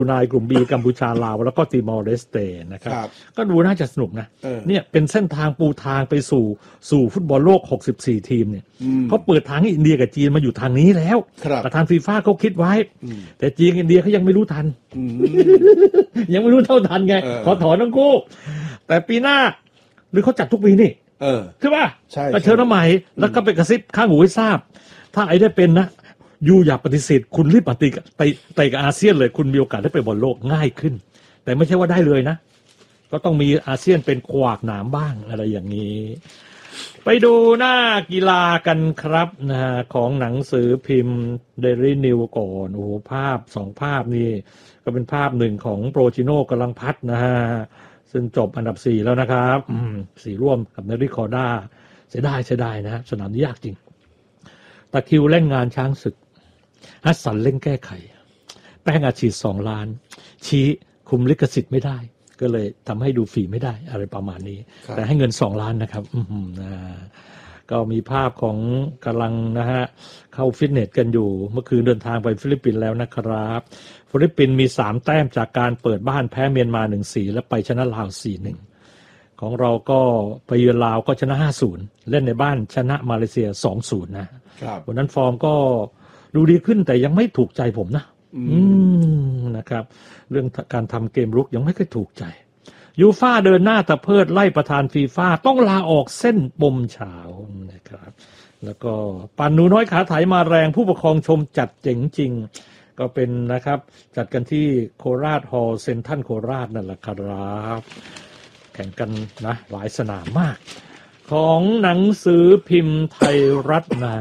นายกลุ่ม B กัมพูชาลาวแล้วก็ติมอร์เลสเตนะครับก็ดูน่าจะสนุกนะเนี่ยเป็นเส้นทางปูทางไปสู่ฟุตบอลโลก64ทีมเนี่ยเขาเปิดทางให้อินเดียกับจีนมาอยู่ทางนี้แล้วประธานฟีฟ่าเขาคิดไว้แต่จีนกับอินเดียเขายังไม่รู้ทันยังไม่รู้เท่าทันไงขอถอนทั้งคู่แต่ปีหน้าหรือเขาจัดทุกปีนี่ใช่ป่ะก็เชิญน้ำใหม่แล้วก็ไปกระซิบข้างหูให้ทราบถ้าไอ้ได้เป็นนะยูอย่าปฏิเสธคุณรีบปฏิไปกับอาเซียนเลยคุณมีโอกาสได้ไปบอลโลกง่ายขึ้นแต่ไม่ใช่ว่าได้เลยนะก็ต้องมีอาเซียนเป็นขวากหนามบ้างอะไรอย่างนี้ไปดูหน้ากีฬากันครับนะของหนังสือพิมพ์ Daily News ก่อนโอ้โหภาพ2ภาพนี่ก็เป็นภาพหนึ่งของโปรจิโน่กำลังพัดนะฮะซึ่งจบอันดับ4แล้วนะครับ4ร่วมกับเนริคอร์ด้าเสียดายนะสนามนี้ยากจริงตะคิวเล่นงานช้างศึกฮัสสันเล่นแก้ไขแป้งอาชีพ2 ล้านชี้คุมลิขสิทธิ์ไม่ได้ก็เลยทำให้ดูฟรีไม่ได้อะไรประมาณนี้แต่ให้เงิน2 ล้านนะครับก็มีภาพของกำลังนะฮะเข้าฟิตเนสกันอยู่เมื่อคืนเดินทางไปฟิลิปปินส์แล้วนะครับฟิลิปปินส์มี3 แต้มจากการเปิดบ้านแพ้เมียนมา 1-4 และไปชนะลาว 4-1 ของเราก็ไปเยือนลาวก็ชนะ 5-0 เล่นในบ้านชนะมาเลเซีย 2-0 นะวันนั้นฟอร์มก็ดูดีขึ้นแต่ยังไม่ถูกใจผมนะนะครับเรื่องการทำเกมรุกยังไม่ค่อยถูกใจยูฟ่าเดินหน้าตะเพิดไล่ประธานฟีฟ่าต้องลาออกเส้นปมเฉานะครับแล้วก็ปั่นหนูน้อยขาไถมาแรงผู้ปกครองชมจัดเจ๋งจริงก็เป็นนะครับจัดกันที่โคราชฮอลล์เซ็นทรัลโคราชนั่นแหละครับแข่งกันนะหลายสนามมากของหนังสือพิมพ์ไทยรัฐนะ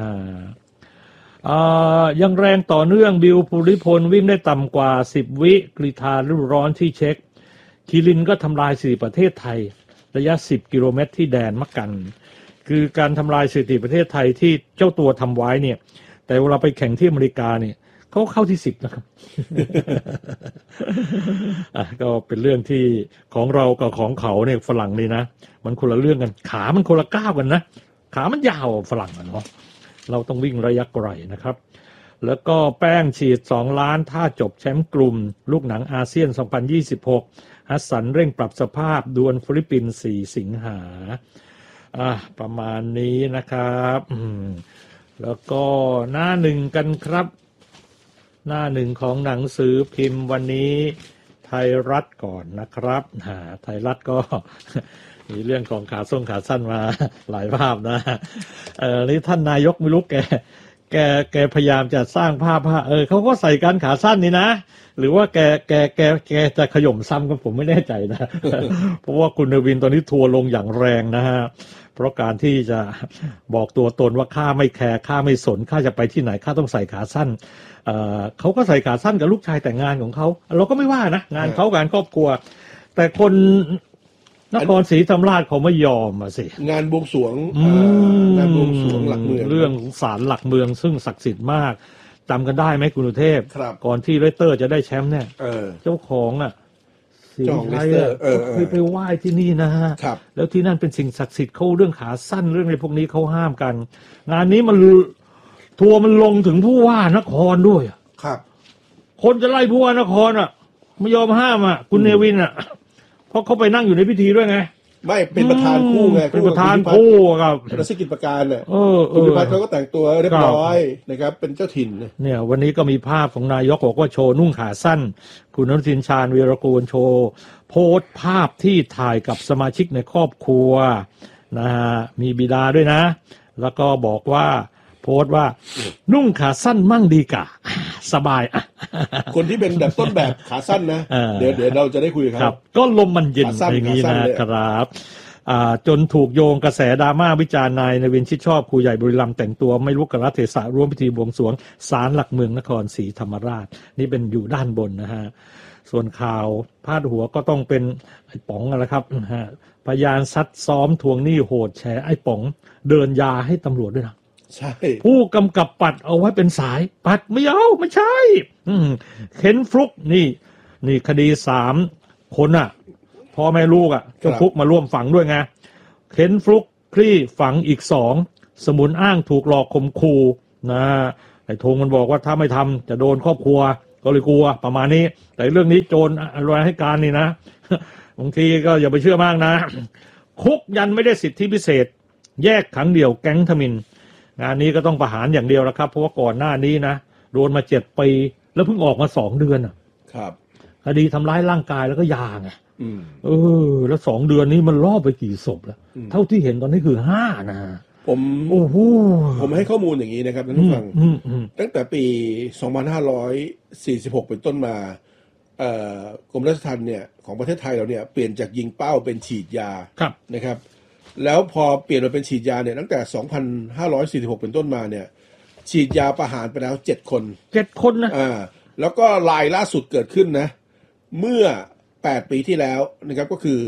ยังแรงต่อเนื่องบิวภูริพลวิ่งได้ต่ำกว่า10 วิกรีฑาฤดูร้อนที่เช็กคีรินก็ทำลายสถิติประเทศไทยระยะ10 กิโลเมตรที่แดนมะกันคือการทำลายสถิติประเทศไทยที่เจ้าตัวทำไว้เนี่ยแต่เวลาไปแข่งที่อเมริกาเนี่ยเขาเข้าที่10นะครับ ก็เป็นเรื่องที่ของเรากับของเขาเนี่ยฝรั่งนี่นะมันคนละเรื่องกันขามันคนละก้าวกันนะขามันยาวฝรั่งเนาะเราต้องวิ่งระยะไกลนะครับแล้วก็แป้งฉีด2 ล้านถ้าจบแชมป์กลุ่มลูกหนังอาเซียน2026ฮัสสันเร่งปรับสภาพดวลฟิลิปปินส์4 สิงหาประมาณนี้นะครับแล้วก็หน้าหนึ่งกันครับหน้าหนึ่งของหนังสือพิมพ์วันนี้ไทยรัฐก่อนนะครับไทยรัฐก็มีเรื่องของขาสั้นมาหลายภาพนะนี่ท่านนายกไม่รู้แกพยายามจะสร้างภาพเขาก็ใส่กันขาสั้นนี่นะหรือว่าแกจะขย่มซ้ำกันผมไม่แน่ใจนะ เพราะว่าคุณเนวินตอนนี้ทัวร์ลงอย่างแรงนะฮะเพราะการที่จะบอกตัวตนว่าข้าไม่แคร์ข้าไม่สนข้าจะไปที่ไหนข้าต้องใส่ขาสั้นเขาก็ใส่ขาสั้นกับลูกชายแต่งงานของเขาเราก็ไม่ว่านะงานเขางานครอบครัวแต่คนนครศรีธรรมราชเขาไม่ยอมสิงานบวงสรวงงานบวงสรวงหลักเมืองเรื่องศาลหลักเมืองซึ่งศักดิ์สิทธิ์มากจำกันได้ไหมคุณอุเทพก่อนที่เรเตอร์จะได้แชมป์เนี่ยเจ้าของสีไทยเคยไปไหว้ที่นี่นะฮะแล้วที่นั่นเป็นสิ่งศักดิ์สิทธิ์เขาเรื่องขาสั้นเรื่องอะไรพวกนี้เขาห้ามกันงานนี้มันทัวร์มันลงถึงผู้ว่านครด้วยครับคนจะไล่ผู้ว่านครไม่ยอมห้ามคุณเนวินเพราะเขาไปนั่งอยู่ในพิธีด้วยไงไม่เป็นประธานคู่ไงเป็นประธานคู่ครับรัชกิจประการเนี่ยคุณพิพัฒน์เขาก็แต่งตัวเรียบร้อยนะครับเป็นเจ้าถิ่นเนี่ยวันนี้ก็มีภาพของนายกบอกว่าโชว์นุ่งขาสั้นคุณอนุทินชาญวีรกูลโชว์โพสต์ภาพที่ถ่ายกับสมาชิกในครอบครัวนะฮะมีบิดาด้วยนะแล้วก็บอกว่าโพสต์ว่านุ่งขาสั้นมั่งดีกะสบายคนที่เป็นแบบต้นแบบขาสั้นนะเดี๋ยวเราจะได้คุยครับก็ลมมันเย็นอย่างนี้นะครับจนถูกโยงกระแสดราม่าวิจารณ์นายเนวินชิดชอบครูใหญ่บุรีรัมย์แต่งตัวไม่รู้กาลเทศะร่วมพิธีบวงสรวงศาลหลักเมืองนครศรีธรรมราชนี่เป็นอยู่ด้านบนนะฮะส่วนข่าวพาดหัวก็ต้องเป็นไอ้ป๋องนะครับพยานซัดซ้อมทวงหนี้โหดแฉไอ้ป๋องเดินยาให้ตำรวจด้วยนะใช่ผู้กำกับปัดเอาไว้เป็นสายปัดไม่เอาไม่ใช่เข็นฟลุกนี่คดี3 คนพ่อแม่ลูกเจ้าฟลุกมาร่วมฝังด้วยไงเข็นฟลุกคลี่ฝังอีก2สมุนอ้างถูกหลอกข่มขู่นะไอ้ธงมันบอกว่าถ้าไม่ทำจะโดนครอบครัวก็เลยกลัวประมาณนี้แต่เรื่องนี้โจรอะไรให้การนี่นะบางทีก็อย่าไปเชื่อมากนะคุกยันไม่ได้สิทธิพิเศษแยกขังเดี่ยวแก๊งทมิฬงานนี้ก็ต้องประหารอย่างเดียวแล้วครับเพราะว่าก่อนหน้านี้นะโดนมา7 ปีแล้วเพิ่งออกมา2 เดือนครับคดีทำร้ายร่างกายแล้วก็ยาไงแล้ว2 เดือนนี้มันล่อไปกี่ศพแล้วเท่าที่เห็นตอนนี้คือ5นะผมให้ข้อมูลอย่างนี้นะครับท่านผู้ฟังตั้งแต่ปี 2546 เป็นต้นมากรมราชทัณฑ์เนี่ยของประเทศไทยเราเนี่ยเปลี่ยนจากยิงเป้าเป็นฉีดยานะครับแล้วพอเปลี่ยนมาเป็นฉีดยาเนี่ยตั้งแต่ 2546 เป็นต้นมาเนี่ยฉีดยาประหารไปแล้ว7 คนนะแล้วก็รายล่าสุดเกิดขึ้นนะเมื่อ8 ปีที่แล้วนะครับก็คือ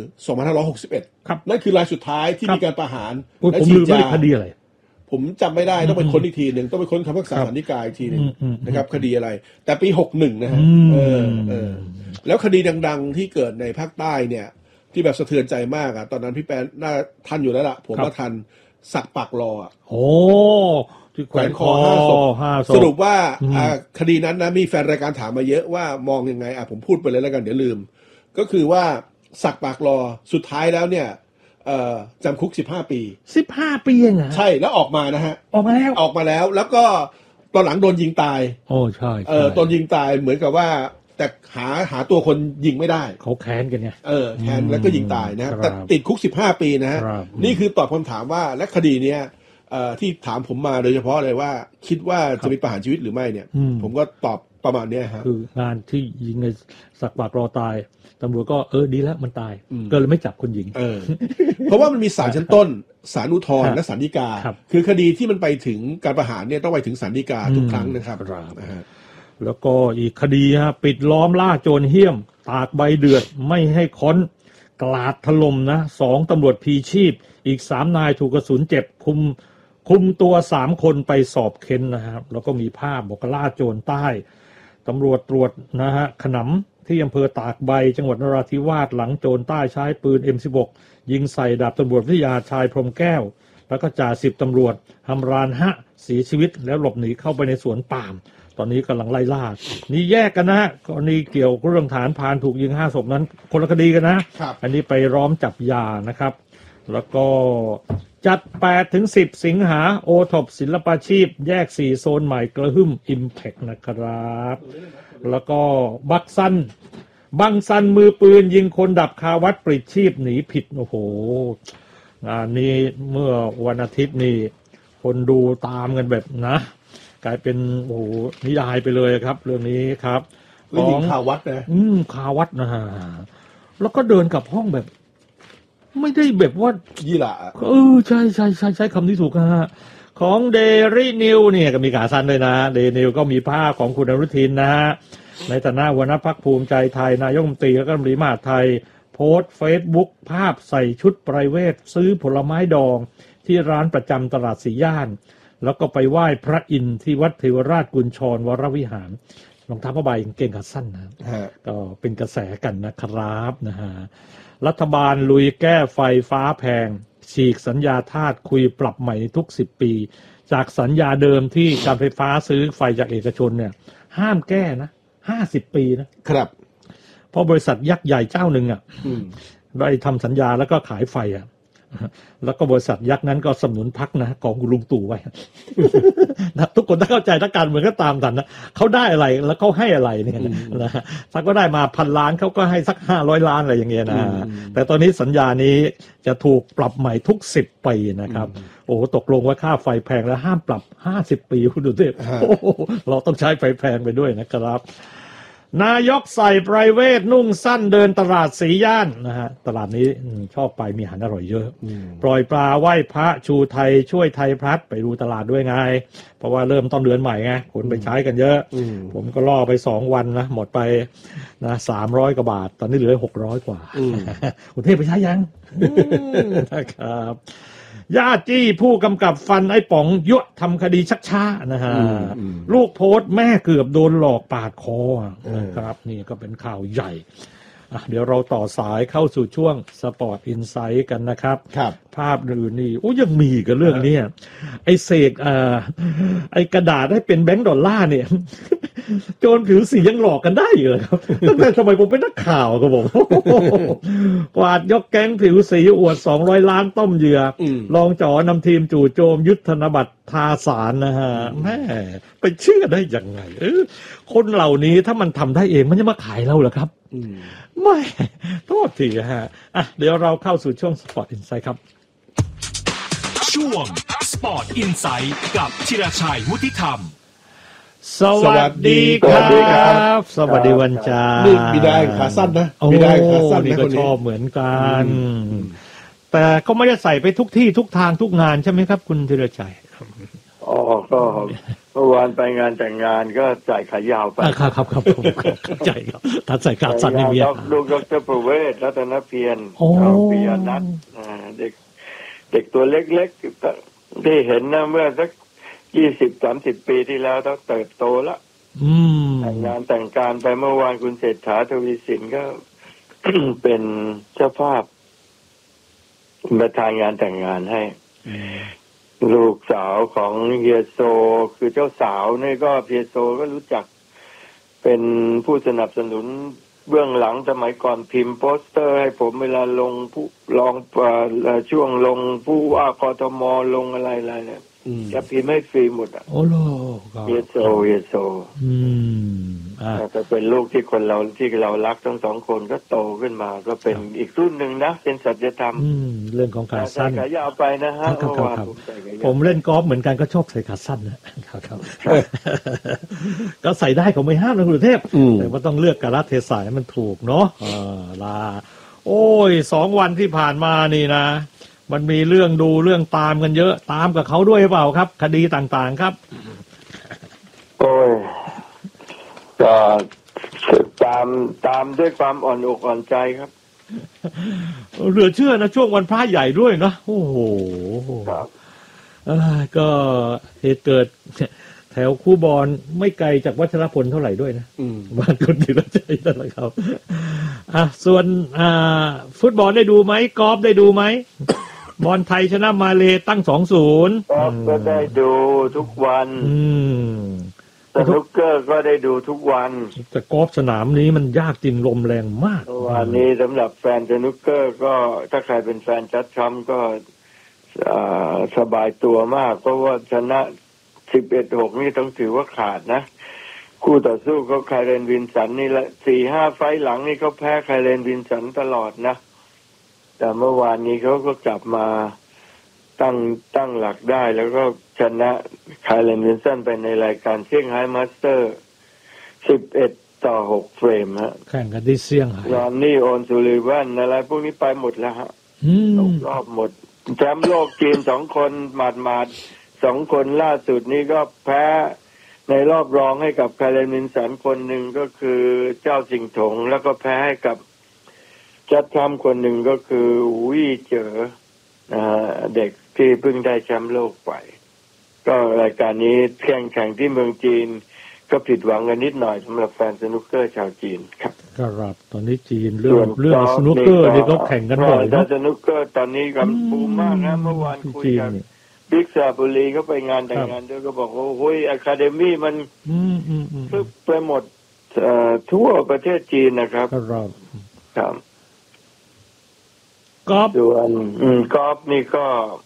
2561 ครับนั่นคือรายสุดท้ายที่มีการประหารและฉีดยาคดีอะไรผมจำไม่ได้ต้องไปค้นอีกทีหนึ่งต้องไปค้นคำพิพากษาศาลฎีกาอีกทีหนึ่งนะครับคดีอะไรแต่ปี61นะฮะแล้วคดีดังๆที่เกิดในภาคใต้เนี่ยที่แบบสะเทือนใจมากอ่ะตอนนั้นพี่แป๊ะน่าทันอยู่แล้วล่ะผมว่าทันสักปากรอที่แขวนคอ5 ศพสรุปว่าคดีนั้นนะมีแฟนรายการถามมาเยอะว่ามองยังไงผมพูดไปเลยแล้วกันเดี๋ยวลืมก็คือว่าสักปากรอสุดท้ายแล้วเนี่ยจำคุก15 ปี 15 ปีเองใช่แล้วออกมานะฮะออกมาแล้วแล้วก็ตอนหลังโดนยิงตายใช่ตอนยิงตายเหมือนกับว่าแต่หาตัวคนยิงไม่ได้เขาแค้นกันไงแค้นแล้วก็ยิงตายนะแต่ติดคุก15 ปีนะฮะนี่คือตอบคำถามว่าและคดีเนี้ยที่ถามผมมาโดยเฉพาะเลยว่าคิดว่าจะมีประหารชีวิตหรือไม่เนี่ยผมก็ตอบประมาณนี้ฮะคืองานที่ยิงในสักปากรอตายตำรวจก็ดีแล้วมันตายก็เลยไม่จับคนยิงเพราะว่ามันมีศาลชั้นต้นศาลอุทธรณ์และศาลฎีกาคือคดีที่มันไปถึงการประหารเนี่ยต้องไปถึงศาลฎีกาทุกครั้งนะครับแล้วก็อีกคดีปิดล้อมล่าโจรเหี้ยมตากใบเดือดไม่ให้ค้นกลาดถล่มนะ2 ตำรวจพีชีพอีก3 นายถูกกระสุนเจ็บคุมตัว3 คนไปสอบเค้นนะครับแล้วก็มีภาพบอกล่าโจรใต้ตำรวจตรวจนะฮะขนำที่อำเภอตากใบจังหวัดนราธิวาสหลังโจรใต้ใช้ปืน M16 ยิงใส่ดาบตำรวจวิทยาชายพรหมแก้วแล้วก็จ่า10 ตำรวจฮัมรานฮะเสียชีวิตแล้วหลบหนีเข้าไปในสวนปาล์มตอนนี้กำลังไล่ล่านี่แยกกันนะกรณีเกี่ยวกับเรื่องฐานพรานถูกยิง5 ศพนั้นคนละคดีกันนะอันนี้ไปล้อมจับยานะครับแล้วก็จัด 8-10 สิงหาโอท็อปศิลปาชีพแยก4 โซนใหม่กระหึ่มอิมแพคนะครับแล้วก็บังซันมือปืนยิงคนดับคาวัดปลิดชีพหนีผิดโอ้โหงานนี้เมื่อวันอาทิตย์นี่คนดูตามกันแบบนะกลายเป็นโอ้โหนิยายไปเลยครับเรื่องนี้ครับของคาวัดนะคาวัดนะฮะแล้วก็เดินกลับห้องแบบไม่ได้แบบว่ายี่หล่าใช่คำที่ถูกฮะของเดลี่นิวเนี่ยก็มีขาสั้นด้วยนะเดลี่นิวก็มีภาพของคุณอนุทินนะฮะในฐานะหัวหน้าพรรคภูมิใจไทยนายกรัฐมนตรีและรัฐมนตรีมหาดไทยโพสต์เฟซบุ๊กภาพใส่ชุดไพรเวทซื้อผลไม้ดองที่ร้านประจำตลาดสีย่านแล้วก็ไปไหว้พระอินทร์ที่วัดเทวราชกุญชรวรวิหารรองเท้าผ้าใบเก่งขาสั้นนะก็เป็นกระแสกันนะครับนะฮะรัฐบาลลุยแก้ไฟฟ้าแพงฉีกสัญญาทาสคุยปรับใหม่ทุก10 ปีจากสัญญาเดิมที่การไฟฟ้าซื้อไฟจากเอกชนเนี่ยห้ามแก้นะ50 ปีนะครับเพราะบริษัทยักษ์ใหญ่เจ้าหนึ่งได้ทำสัญญาแล้วก็ขายไฟแล้วก็บริษัทยักษ์นั้นก็สนับสนุนพรรคนะของคุณลุงตู่ไว้นะทุกคนถ้าเข้าใจนักการเมืองก็ตามทันนะเขาได้อะไรแล้วเขาให้อะไรเนี่ยนะถ้าก็ได้มา1,000 ล้านเขาก็ให้สัก500 ล้านอะไรอย่างเงี้ยนะแต่ตอนนี้สัญญานี้จะถูกปรับใหม่ทุก10 ปีนะครับโอ้ตกลงว่าค่าไฟแพงแล้วห้ามปรับ50 ปีคุณดูสิเราต้องใช้ไฟแพงไปด้วยนะครับนายกใส่ไพรเวทนุ่งสั้นเดินตลาดสีย่านนะฮะตลาดนี้ชอบไปมีอาหารอร่อยเยอะปล่อยปลาไหว้พระชูไทยช่วยไทยพลัดไปดูตลาดด้วยไงเพราะว่าเริ่มต้นเดือนใหม่ไงคนไปใช้กันเยอะผมก็ล่อไป2 วันนะหมดไปนะ300 กว่าบาทตอนนี้เหลือ600 กว่าคุณเทพไปใช้ยังนะครับญาติจี้ผู้กำกับฟันไอ้ป๋องยั่วทำคดีชักช้านะฮะลูกโพสต์แม่เกือบโดนหลอกปาดคอนะครับนี่ก็เป็นข่าวใหญ่เดี๋ยวเราต่อสายเข้าสู่ช่วงสปอร์ตอินไซต์กันนะครับภาพอื่นนี่โอ้ยังมีกับเรื่องนี้ไอ้เสกไอ้กระดาษให้เป็นแบงก์ดอลลาร์เนี่ยโจรผิวสียังหลอกกันได้อยู่เลยครับตั้งแต่สมัยผมเป็นนักข่าวครับผมกวาดยกแก๊งผิวสีอวด200 ล้านต้มเหยื่อลองจ๋อนำทีมจู่โจมยึดธนบัตรทาสารนะฮะแม่ไปเชื่อได้ยังไงคนเหล่านี้ถ้ามันทำได้เองมันจะมาขายเราเหรอครับไม่โทษทีฮะเดี๋ยวเราเข้าสู่ช่วง Sport Insight ครับช่วง Sport Insight กับธีรชัยวุฒิธรรมสวัสดีครับสวัสดีวันจันทร์นี่มีได้ขาสั้นนะมีได้ขาสั้นนี่ก็ชอบเหมือนกันแต่ก็ไม่ได้ใส่ไปทุกที่ทุกทางทุกงานใช่ไหมครับคุณธีรชัยอ๋อก็เมื่อวานไปงานแต่งงานก็ใส่ขายาวไปครับผมเข้าใจครับถ้าใส่ขาสั้นนี่มีลูกดร.ประเวศรัตนเพียรปิยนัทเด็กตัวเล็กๆที่เห็นนะเมื่อสัก20-30 ปีที่แล้วต้องเติบโตแล้วแต่งงานแต่งการไปเมื่อวานคุณเศรษฐาทวีสินก็ เป็นเจ้าภาพประธานงานแต่งงานให้ลูกสาวของเฮียโซคือเจ้าสาวนี่ก็เฮียโซก็รู้จักเป็นผู้สนับสนุนเบื้องหลังสมัยก่อนพิมพ์โปสเตอร์ให้ผมเวลาลงผู้ลองช่วงลงผู้ว่ากทมลงอะไรเนี่ยจะพิมพ์ให้ฟรีหมดโอ้โหเฮียโซแต่เป็นลูกที่เรารักทั้งสองคนก็โตขึ้นมาก็เป็นอีกรุ่นหนึ่งนะเป็นสัจธรรมเรื่องของขาสั้นขายาวไปนะฮะผมเล่นกอล์ฟเหมือนกันก็ชอบใส่ขาสั้นนะครับก็ใส่ได้เขาไม่ห้ามนะคุณเทพแต่ว่าต้องเลือกกาลเทศะให้มันถูกเนาะโอ้ย2 วันที่ผ่านมานี่นะมันมีเรื่องดูเรื่องตามกันเยอะตามกับเขาด้วยหรือเปล่าครับคดีต่างๆครับโอ้ยก็ตามด้วยความอ่อนอกอ่อนใจครับเหลือเชื่อนะช่วงวันพระใหญ่ด้วยนะโอ้โหก็เหตุเกิดแถวคูบอนไม่ไกลจากวัชรพลเท่าไหร่ด้วยนะบ้านคุณธีรชัยนั่นแหละครับส่วนฟุตบอลได้ดูไหมกอล์ฟได้ดูไหมบอลไทยชนะมาเลตั้ง 2-0 ก็ได้ดูทุกวันสนุกเกอร์ก็ได้ดูทุกวันแต่กอล์ฟสนามนี้มันยากจริงลมแรงมากวันนี้สำหรับแฟนสนุกเกอร์ก็ถ้าใครเป็นแฟนจัดทรัมป์ก็สบายตัวมากเพราะว่าชนะ11-6นี่ต้องถือว่าขาดนะคู่ต่อสู้ก็ไคลเรนวินสันนี่ละ 4-5 ไฟล์หลังนี่เขาแพ้ไคลเรนวินสันตลอดนะแต่เมื่อวานนี้เขาก็กลับมาตั้งหลักได้แล้วก็ชนะไคลเรนวินสันไปในรายการเซี่ยงไฮ้มาสเตอร์11-6 เฟรมฮะแข่งกันที่เซี่ยงไฮ้รอนนี่โอนซูลิวันอะไรพวกนี้ไปหมดแล้วฮะตกรอบหมดแชมป์โลกจีน2 คนหมาด2 คนล่าสุดนี้ก็แพ้ในรอบรองให้กับไคลเรนวินสันคนหนึ่งก็คือเจ้าสิงถงแล้วก็แพ้ให้กับจัดทำคนหนึ่งก็คือวี่เจ๋อเด็กที่เพิ่งได้แชมป์โลกไปก็รายการนี้แข่งที่เมืองจีนก็ผิดหวังกันนิดหน่อยสำหรับแฟนสนุกเกอร์ชาวจีนครับครับตอนนี้จีนเรื่องสนุกเกอร์นี่ก็แข่งกันบ่อยนะสนุกเกอร์ตอนนี้กับบูมมากนะเมื่อวานคุยกันบิ๊กซาบุรีเขาไปงานแต่งงานด้วยก็บอกว่าโอ้ยอะคาเดมี่มันคึกไปหมดทั่วประเทศจีนนะครับครับกอล์ฟส่วนกอล์ฟนี่ก็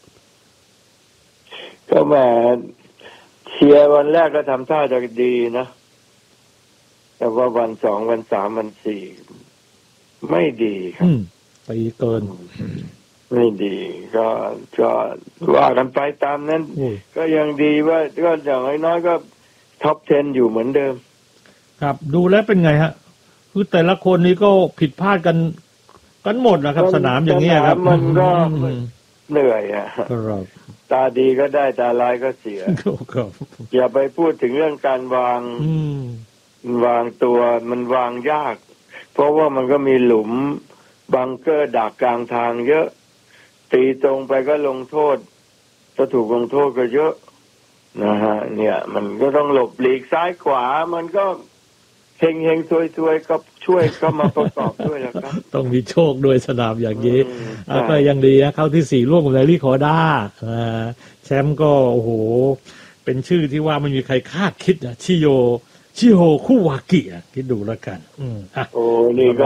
แหมเชียร์วันแรกก็ทำท่าจะดีนะแต่ว่าวัน 2 วัน 3 วัน 4ไม่ดีครับไปเกินไม่ดีก็ว่ากันไปตามนั้นก็ยังดีว่าก็อย่างน้อยๆก็ท็อป 10อยู่เหมือนเดิมครับดูแล้วเป็นไงฮะคือแต่ละคนนี้ก็ผิดพลาดกันหมดนะครับสนามอย่างนี้ครับมันก็เหนื่อยอ่ะตาดีก็ได้ตาร้ายก็เสียอย่าไปพูดถึงเรื่องการวางตัวมันวางยากเพราะว่ามันก็มีหลุมบังเกอร์ดักกลางทางเยอะตีตรงไปก็ลงโทษจะถูกลงโทษก็เยอะนะฮะเนี่ยมันก็ต้องหลบหลีกซ้ายขวามันก็เฮงเฮงซวยซวยก็ช่วยก็มาประกอบด้วยแล้วครับต้องมีโชคด้วยสนามอย่างนี้ก็ยังดีนะเข้าที่ 4ร่วมกับแรลลี่คอร์ด้าแชมป์ก็โอ้โหเป็นชื่อที่ว่าไม่มีใครคาดคิดชิโฮคุวากิคิดดูแล้วกันโอ้นี่ก็